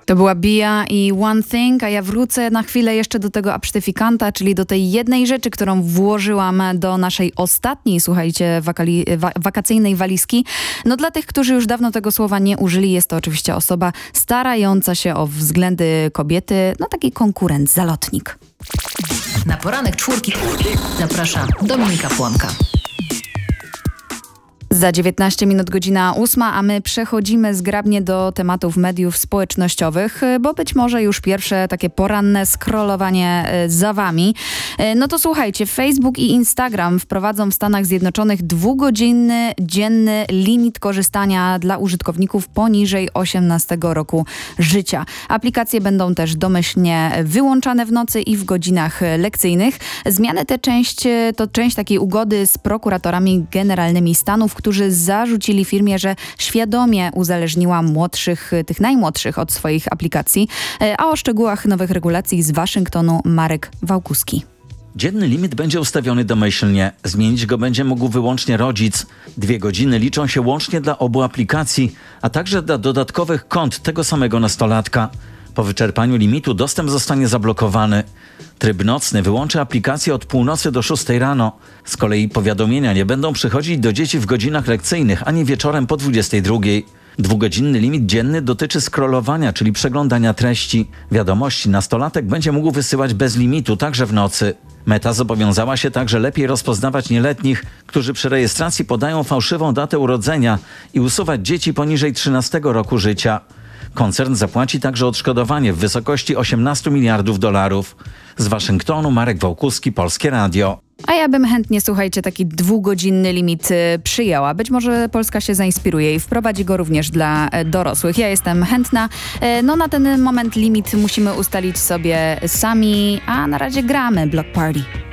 To była Bia i One Thing, a ja wrócę na chwilę jeszcze do tego absztyfikanta, czyli do tej jednej rzeczy, którą włożyłam do naszej ostatniej, słuchajcie, wakacyjnej walizki. No dla tych, którzy już dawno tego słowa nie użyli, jest to oczywiście osoba starająca się o względy kobiety, no taki konkurent, zalotnik. Na poranek czwórki zaprasza Dominika Płonka. Za 19 minut godzina 8, a my przechodzimy zgrabnie do tematów mediów społecznościowych, bo być może już pierwsze takie poranne scrollowanie za wami. No to słuchajcie, Facebook i Instagram wprowadzą w Stanach Zjednoczonych 2-godzinny dzienny limit korzystania dla użytkowników poniżej 18 roku życia. Aplikacje będą też domyślnie wyłączane w nocy i w godzinach lekcyjnych. Zmiany te to część takiej ugody z prokuratorami generalnymi Stanów, którzy zarzucili firmie, że świadomie uzależniła tych najmłodszych od swoich aplikacji. A o szczegółach nowych regulacji z Waszyngtonu Marek Wałkuski. Dzienny limit będzie ustawiony domyślnie. Zmienić go będzie mógł wyłącznie rodzic. 2 godziny liczą się łącznie dla obu aplikacji, a także dla dodatkowych kont tego samego nastolatka. Po wyczerpaniu limitu dostęp zostanie zablokowany. Tryb nocny wyłączy aplikację od północy do 6 rano. Z kolei powiadomienia nie będą przychodzić do dzieci w godzinach lekcyjnych ani wieczorem po 22. 2-godzinny limit dzienny dotyczy scrollowania, czyli przeglądania treści. Wiadomości nastolatek będzie mógł wysyłać bez limitu, także w nocy. Meta zobowiązała się także lepiej rozpoznawać nieletnich, którzy przy rejestracji podają fałszywą datę urodzenia i usuwać dzieci poniżej 13 roku życia. Koncern zapłaci także odszkodowanie w wysokości $18 miliardów. Z Waszyngtonu Marek Wałkuski, Polskie Radio. A ja bym chętnie, słuchajcie, taki 2-godzinny limit przyjęła. Być może Polska się zainspiruje i wprowadzi go również dla dorosłych. Ja jestem chętna. No na ten moment limit musimy ustalić sobie sami, a na razie gramy Block Party.